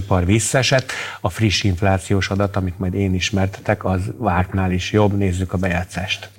ipar visszaesett. A friss inflációs adat, amit majd én ismertetek, az vártnál is jobb. Nézzük a bejátszást.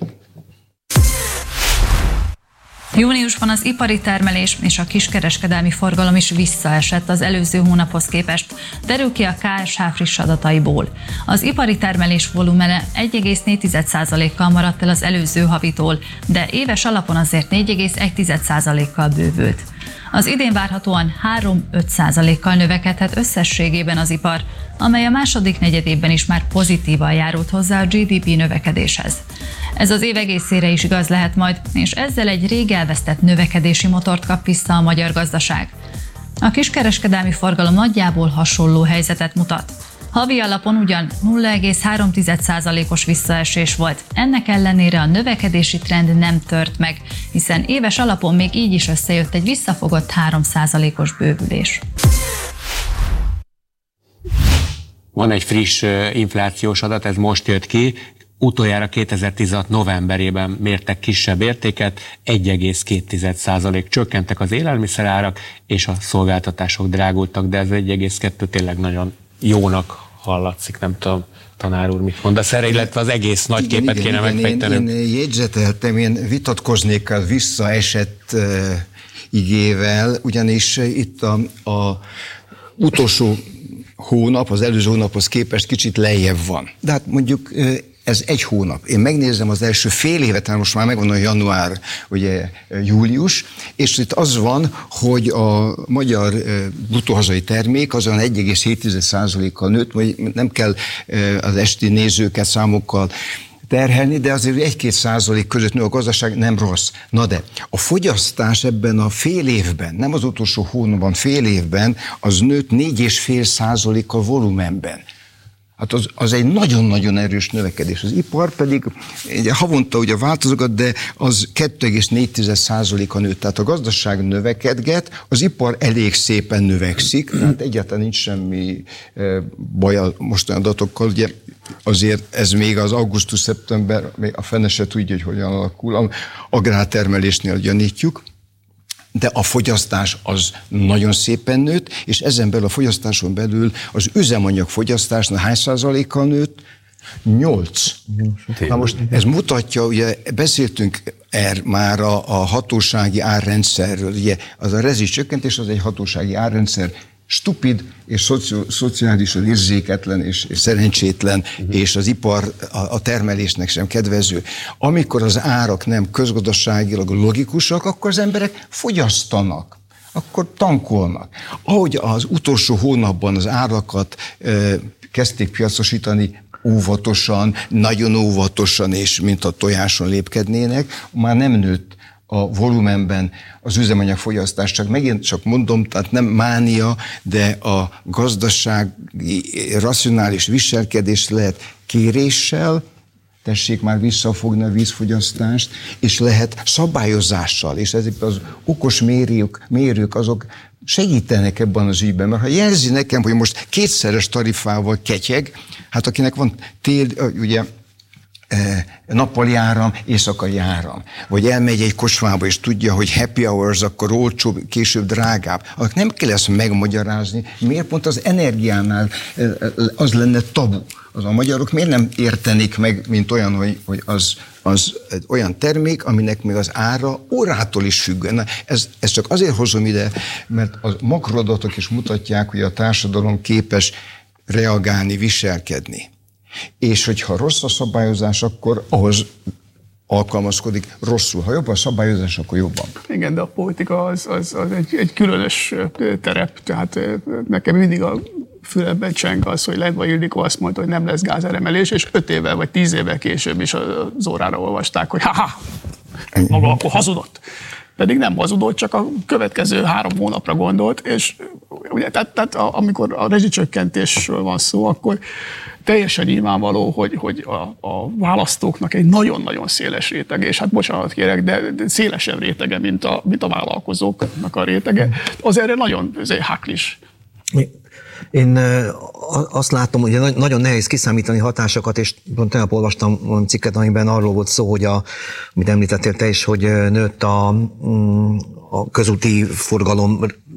Júniusban az ipari termelés és a kiskereskedelmi forgalom is visszaesett az előző hónaphoz képest, derül ki a KSH friss adataiból. Az ipari termelés volumene 1,4%-kal maradt el az előző havitól, de éves alapon azért 4,1%-kal bővült. Az idén várhatóan 3-5%-kal növekedhet összességében az ipar, amely a második negyedévben is már pozitívan járult hozzá a GDP növekedéshez. Ez az év egészére is igaz lehet majd, és ezzel egy rég elvesztett növekedési motort kap vissza a magyar gazdaság. A kiskereskedelmi forgalom nagyjából hasonló helyzetet mutat. Havi alapon ugyan 0,3%-os visszaesés volt, ennek ellenére a növekedési trend nem tört meg, hiszen éves alapon még így is összejött egy visszafogott 3%-os bővülés. Van egy friss inflációs adat, ez most jött ki. Utoljára 2016 novemberében mértek kisebb értéket, 1,2% csökkentek az élelmiszerárak, és a szolgáltatások drágultak, de ez 1,2 tényleg nagyon jónak hallatszik, nem tudom, tanár úr mit mondasz erre, illetve az egész nagy képet kéne megfejtenünk. Én jegyzeteltem, én vitatkoznék a visszaesett igével, ugyanis itt a utolsó hónap, az előző hónaphoz képest kicsit lejjebb van. De hát mondjuk ez egy hónap. Én megnézem az első fél évet, most már megvan a január, ugye július, és itt az van, hogy a magyar bruttóhazai termék azon 1,7%-kal nőtt, vagy nem kell az esti nézőket számokkal terhelni, de azért 1-2% között nő a gazdaság, nem rossz. Na de a fogyasztás ebben a fél évben, nem az utolsó hónapban, fél évben, az nőtt 4,5%-kal volumenben. Hát az egy nagyon-nagyon erős növekedés. Az ipar pedig ugye, havonta ugye változogat, de az 2,4%-a nőtt. Tehát a gazdaság növekedget, az ipar elég szépen növekszik, tehát egyáltalán nincs semmi baj a mostani adatokkal. Ugye azért ez még az augusztus-szeptember, még a fene se tudja, hogy hogyan alakul. A agrártermelésnél gyanítjuk. De a fogyasztás az nagyon szépen nőtt, és ezen belül a fogyasztáson belül az üzemanyag fogyasztásnál hány százalékkal nőtt? 8. Na most ez mutatja, ugye beszéltünk már a hatósági árrendszerről, ugye az a rezsicsökkentés az egy hatósági árrendszer, stupid és szociálisan érzéketlen és szerencsétlen, és az ipar a termelésnek sem kedvező. Amikor az árak nem közgazdaságilag logikusak, akkor az emberek fogyasztanak, akkor tankolnak. Ahogy az utolsó hónapban az árakat kezdték piacosítani, óvatosan, nagyon óvatosan, és mint a tojáson lépkednének, már nem nőtt a volumenben az üzemanyagfogyasztás, csak mondom, tehát nem mánia, de a gazdasági racionális viselkedés lehet kéréssel, tessék már visszafogni a vízfogyasztást, és lehet szabályozással, és ezek az okos mérők azok segítenek ebben az ügyben, mert ha jelzi nekem, hogy most 2-szeres tarifával ketyeg, hát akinek van ugye nappali áram, éjszakai áram, vagy elmegy egy kocsmába, és tudja, hogy happy hours, akkor olcsóbb, később drágább. Annak nem kell ezt megmagyarázni. Miért pont az energiánál az lenne tabu? Az a magyarok miért nem értenék meg, mint olyan, hogy az olyan termék, aminek még az ára órától is függ. Ez csak azért hozom ide, mert a makroadatok is mutatják, hogy a társadalom képes reagálni, viselkedni. És hogyha rossz a szabályozás, akkor ahhoz alkalmazkodik rosszul. Ha jobb a szabályozás, akkor jobban. Igen, de a politika az egy különös terep. Tehát nekem mindig a fülemben cseng az, hogy Lendvai Ildikó azt mondta, hogy nem lesz gázáremelés, és 5 évvel vagy 10 évvel később is az órára olvasták, hogy maga akkor hazudott. Pedig nem hazudott, csak a következő 3 hónapra gondolt, és ugye, tehát amikor a rezsicsökkentésről van szó, akkor teljesen nyilvánvaló, hogy a választóknak egy nagyon-nagyon széles rétege, és hát bocsánat kérek, de szélesebb rétege, mint a vállalkozóknak a rétege, az erre nagyon háklis. Én azt látom, hogy nagyon nehéz kiszámítani hatásokat, és tegnap olvastam cikket, amiben arról volt szó, hogy amit említettél te is, hogy nőtt a közúti forgalom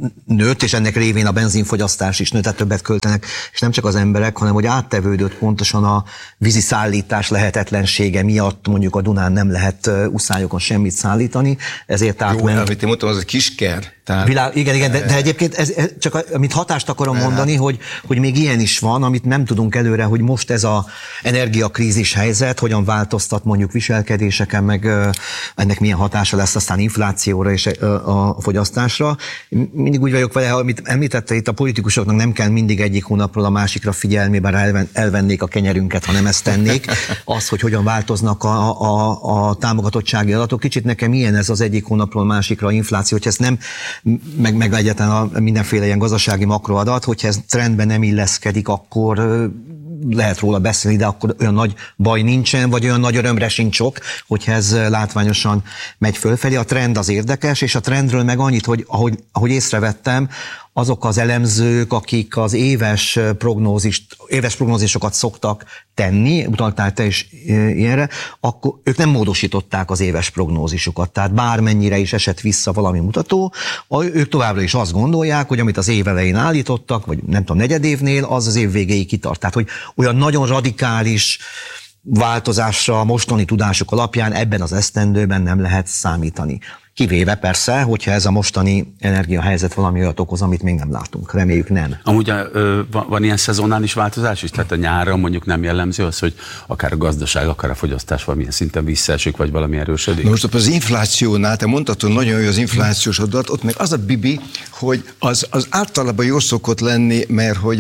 nőtt, és ennek révén a benzinfogyasztás is nőtt, tehát többet költenek, és nem csak az emberek, hanem hogy áttevődött pontosan a vízi szállítás lehetetlensége miatt, mondjuk a Dunán nem lehet uszályokon semmit szállítani, ezért átment. Jó, amit én mondtam, az a Kisker. Tehát... Igen, de egyébként ez csak amit hatást akarom mondani, hogy még ilyen is van, amit nem tudunk előre, hogy most ez az energiakrízis helyzet, hogyan változtat mondjuk viselkedéseken, meg ennek milyen hatása lesz aztán inflációra és a fogyasztásra. Mindig úgy vagyok vele, amit említette itt, a politikusoknak nem kell mindig egyik hónapról a másikra figyelni, bár elvennék a kenyerünket, ha nem ezt tennék. Az, hogy hogyan változnak a támogatottsági adatok. Kicsit nekem ilyen ez az egyik hónapról a másikra infláció, hogy ez nem meg egyáltalán mindenféle ilyen gazdasági makroadat, hogyha ez trendben nem illeszkedik, akkor lehet róla beszélni, de akkor olyan nagy baj nincsen, vagy olyan nagy örömre sincs ok, hogyha ez látványosan megy fölfelé. A trend az érdekes, és a trendről meg annyit, hogy ahogy észrevettem, azok az elemzők, akik az éves prognózisokat szoktak tenni, utaltál te is ilyenre, akkor ők nem módosították az éves prognózisokat. Tehát bármennyire is esett vissza valami mutató, ők továbbra is azt gondolják, hogy amit az év elején állítottak, vagy nem tudom, negyedévnél, az év végéig kitart. Tehát, hogy olyan nagyon radikális változásra a mostani tudások alapján ebben az esztendőben nem lehet számítani. Kivéve persze, hogyha ez a mostani energiahelyzet valami olyat okoz, amit még nem látunk. Reméljük nem. Amúgy van ilyen szezonális változás is? Tehát a nyáron mondjuk nem jellemző az, hogy akár a gazdaság, akár a fogyasztás valamilyen szinten visszaesik, vagy valami erősödik? Most az inflációnál, te mondtad, hogy nagyon jó az inflációs adat, ott meg az a bibi, hogy az általában jó szokott lenni, mert hogy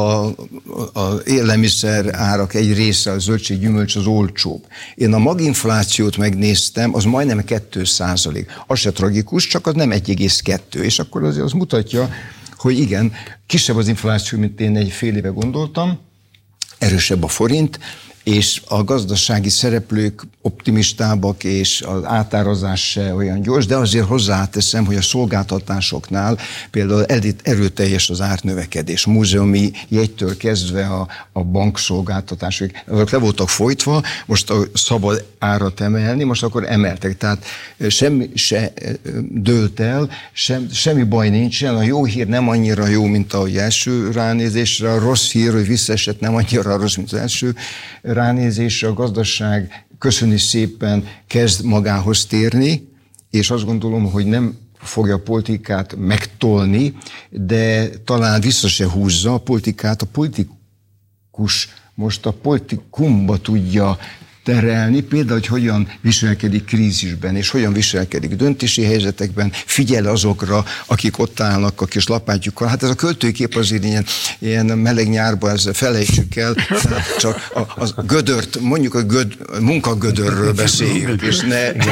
az élelmiszer árak egy része, a zöldség, gyümölcs az olcsóbb. Én a maginflációt megnéztem, az majdnem 2%. Az se tragikus, csak az nem 1,2, és akkor azért az mutatja, hogy igen, kisebb az infláció, mint én egy fél éve gondoltam, erősebb a forint, és a gazdasági szereplők optimistábbak, és az átárazás se olyan gyors, de azért hozzáteszem, hogy a szolgáltatásoknál például erőteljes az árnövekedés. Múzeumi jegytől kezdve a bankszolgáltatások, azok le voltak folytva, most a szabad árat emelni, most akkor emeltek. Tehát semmi se dőlt el, semmi baj nincsen, a jó hír nem annyira jó, mint ahogy első ránézésre, a rossz hír, hogy visszaesett, nem annyira rossz, mint az első ránézésre, a gazdaság köszöni szépen kezd magához térni, és azt gondolom, hogy nem fogja a politikát megtolni, de talán vissza se húzza a politikát, a politikus most a politikumba tudja terelni, például, hogy hogyan viselkedik krízisben, és hogyan viselkedik döntési helyzetekben, figyel azokra, akik ott állnak a kis lapátjukkal. Hát ez a költőkép azért ilyen meleg nyárban, ezt felejtsük el, csak a gödört, mondjuk a munkagödörről beszéljünk, és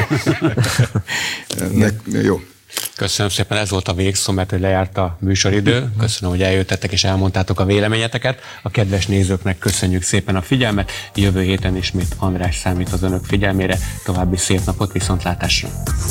jó. Köszönöm szépen, ez volt a végszó, mert hogy lejárt a műsoridő. Köszönöm, hogy eljöttetek és elmondtátok a véleményeteket. A kedves nézőknek köszönjük szépen a figyelmet. Jövő héten ismét András számít az önök figyelmére. További szép napot, viszontlátásra!